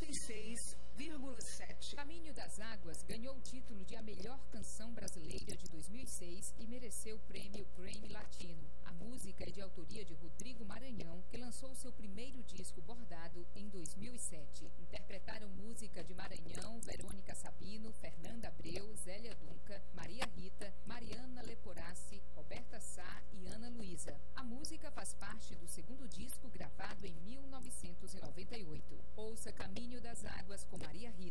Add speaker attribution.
Speaker 1: 96,7.
Speaker 2: Caminho das Águas ganhou o título de a melhor canção brasileira de 2006 e mereceu o prêmio Grammy Latino. A música é de autoria de Rodrigo Maranhão, que lançou seu primeiro disco Bordado em 2007. Interpretaram música de Maranhão, Verônica Sabino, Fernanda Abreu, Zélia Dunca, Maria Rita, Mariana Leporassi, Roberta Sá e Ana Luísa. A música faz parte do segundo disco gravado em 1998. Ouça Caminho das Águas com Maria Rita.